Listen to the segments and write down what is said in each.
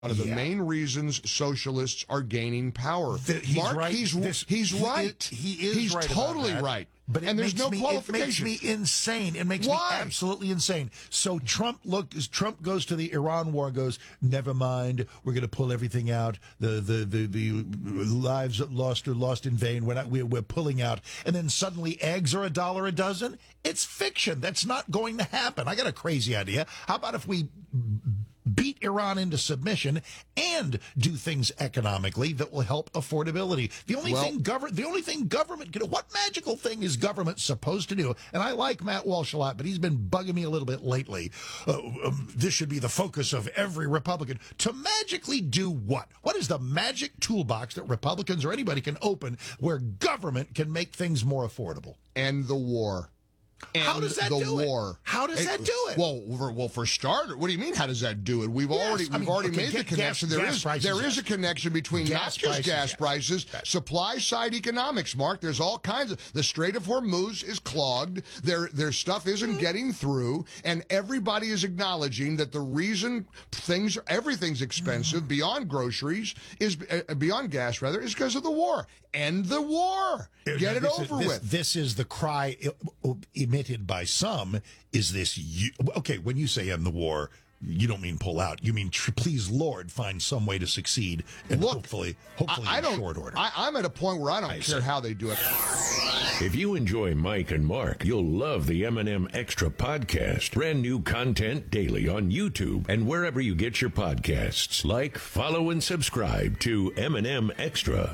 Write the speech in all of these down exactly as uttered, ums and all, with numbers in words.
of the Yeah. main reasons socialists are gaining power. The- he's Mark, right. he's, This- he's he right. is- he is He's right about totally that. right. But it and there's makes no me, qualification. It makes me insane. It makes Why? me absolutely insane. So Trump look as Trump goes to the Iran war, goes, never mind, we're going to pull everything out. The the the, the lives lost are lost in vain. We're not. We're, we're pulling out. And then suddenly eggs are a dollar a dozen. It's fiction. That's not going to happen. I got a crazy idea. How about if we beat Iran into submission and do things economically that will help affordability? The only Well- thing government, the only thing government can do, what magical thing is government supposed to do? And I like Matt Walsh a lot, but he's been bugging me a little bit lately. Uh, um, this should be the focus of every Republican. To magically do what? What is the magic toolbox that Republicans or anybody can open where government can make things more affordable? End the war. How End does that the do it? war. How does that do it? Well, for, well, for starter, what do you mean? How does that do it? We've Yes, already I we've mean, already okay, made the ga- connection. gas- There gas is prices, there is yes. a connection between Gas not just prices, gas yes. prices, Yes. supply side economics. Mark, there's all kinds of the Strait of Hormuz is clogged. Their their stuff isn't getting through, and everybody is acknowledging that the reason things everything's expensive beyond groceries is uh, beyond gas rather is because of the war. End the war. Get it This is- over this, with. This is the cry e- emitted by some. Is this you? Okay, when you say end the war, you don't mean pull out. You mean tr- please, Lord, find some way to succeed, and Look, hopefully, hopefully, I, I in don't. short order. I, I'm at a point where I don't I care see. how they do it. If you enjoy Mike and Mark, you'll love the M and M Extra podcast. Brand new content daily on YouTube and wherever you get your podcasts. Like, follow, and subscribe to M and M Extra.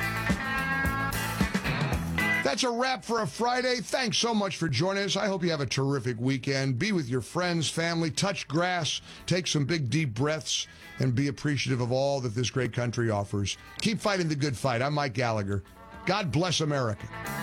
That's a wrap for a Friday. Thanks so much for joining us. I hope you have a terrific weekend. Be with your friends, family, touch grass, take some big deep breaths, and be appreciative of all that this great country offers. Keep fighting the good fight. I'm Mike Gallagher. God bless America.